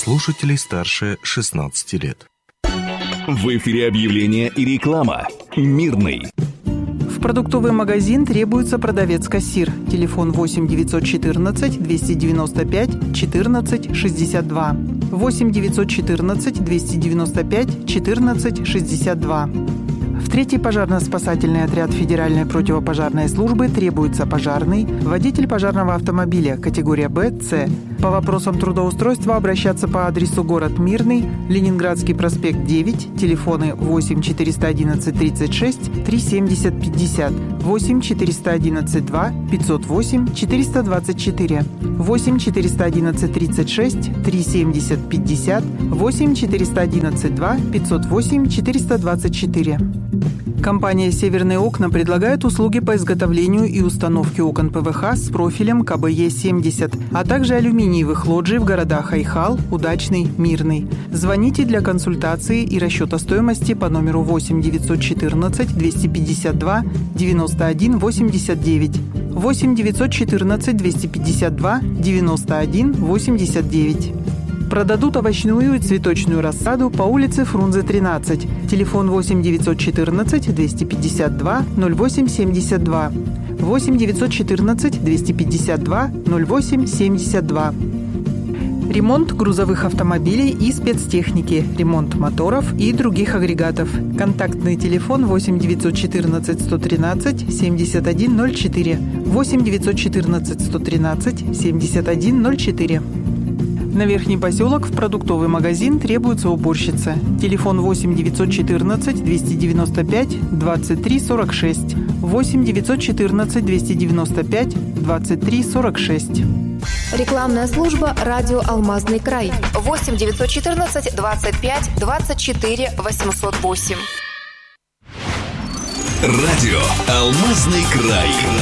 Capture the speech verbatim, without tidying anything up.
слушателей старше шестнадцати лет. В эфире объявление и реклама. Мирный. В продуктовый магазин требуется продавец-кассир. Телефон восемь девятьсот четырнадцать двести девяносто пять четырнадцать шестьдесят два. восемь девятьсот четырнадцать двести девяносто пять четырнадцать шестьдесят два. В третий пожарно-спасательный отряд Федеральной противопожарной службы требуется пожарный, водитель пожарного автомобиля категория Б, С. По вопросам трудоустройства обращаться по адресу город Мирный, Ленинградский проспект девять, телефоны восемь четыреста одиннадцать тридцать шесть три семьдесят пятьдесят, восемь четыреста одиннадцать два пятьсот восемь четыреста двадцать четыре, восемь четыреста одиннадцать тридцать шесть три семьдесят пятьдесят, восемь четыреста одиннадцать два пятьсот восемь четыреста двадцать четыре. Компания «Северные окна» предлагает услуги по изготовлению и установке окон ПВХ с профилем ка бэ е семьдесят, а также алюминиевых лоджий в городах Айхал, Удачный, Мирный. Звоните для консультации и расчета стоимости по номеру восемь девятьсот четырнадцать двести пятьдесят два девяносто один восемьдесят девять, восемь девятьсот четырнадцать двести пятьдесят два девяносто один восемьдесят девять. Продадут овощную и цветочную рассаду по улице Фрунзе, тринадцать. Телефон восемь девятьсот четырнадцать двести пятьдесят два ноль восемь семьдесят два. восемь девятьсот четырнадцать двести пятьдесят два ноль восемь семьдесят два. Ремонт грузовых автомобилей и спецтехники, ремонт моторов и других агрегатов. Контактный телефон восемь девятьсот четырнадцать сто тринадцать семьдесят один ноль четыре, восемь девятьсот четырнадцать сто тринадцать семьдесят один ноль четыре. На Верхний поселок в продуктовый магазин требуется уборщица. Телефон восемь девятьсот четырнадцать двести девяносто пять двадцать три сорок шесть, восемь девятьсот четырнадцать двести девяносто пять двадцать три сорок шесть. Рекламная служба «Радио Алмазный край». восемь девятьсот четырнадцать двадцать пять двадцать четыре восемьсот восемь. Радио Алмазный край.